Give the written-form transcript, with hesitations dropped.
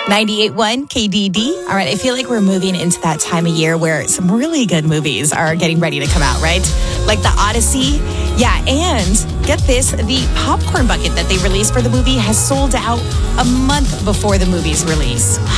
98.1 KDD. All right, I feel like we're moving into that time of year where some really good movies are getting ready to come out, right? Like The Odyssey. Yeah, and get this, the popcorn bucket that they released for the movie has sold out a month before the movie's release.